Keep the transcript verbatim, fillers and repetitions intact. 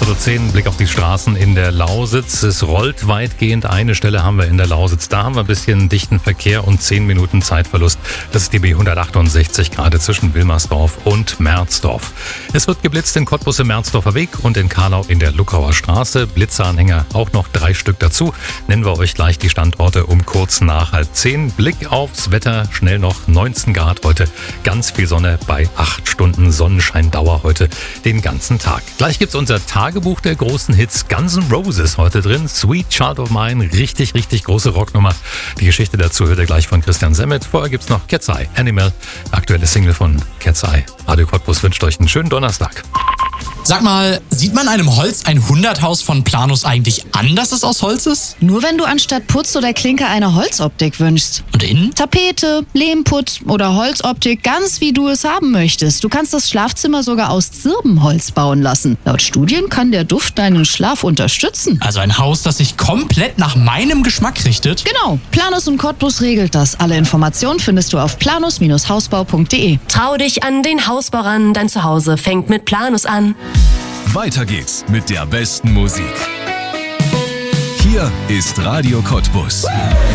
Viertel zehn, Blick auf die Straßen in der Lausitz. Es rollt weitgehend. Eine Stelle haben wir in der Lausitz. Da haben wir ein bisschen dichten Verkehr und zehn Minuten Zeitverlust. Das ist die B hundertachtundsechzig, gerade zwischen Wilmersdorf und Merzdorf. Es wird geblitzt in Cottbus im Merzdorfer Weg und in Karlau in der Luckauer Straße. Blitzeranhänger auch noch drei Stück dazu. Nennen wir euch gleich die Standorte um kurz nach halb zehn. Blick aufs Wetter, schnell noch neunzehn Grad heute. Ganz viel Sonne bei acht Stunden Sonnenscheindauer heute den ganzen Tag. Gleich gibt's unser Tagebuch der großen Hits. Guns N' Roses heute drin. Sweet Child of Mine, richtig, richtig große Rocknummer. Die Geschichte dazu hört ihr gleich von Christian Semmet. Vorher gibt's noch Cat's Eye, Animal, aktuelle Single von Cat's Eye. Radio Cottbus wünscht euch einen schönen Donnerstag. Sag mal, sieht man einem Holz hundert-Haus von Planus eigentlich an, dass es aus Holz ist? Nur wenn du anstatt Putz oder Klinker eine Holzoptik wünschst. Und innen? Tapete, Lehmputz oder Holzoptik, ganz wie du es haben möchtest. Du kannst das Schlafzimmer sogar aus Zirbenholz bauen lassen. Laut Studien kann der Duft deinen Schlaf unterstützen. Also ein Haus, das sich komplett nach meinem Geschmack richtet? Genau, Planus und Cottbus regelt das. Alle Informationen findest du auf planus Bindestrich hausbau punkt de. Trau dich an den Hausbau ran, dein Zuhause fängt mit Planus an. Weiter geht's mit der besten Musik. Hier ist Radio Cottbus.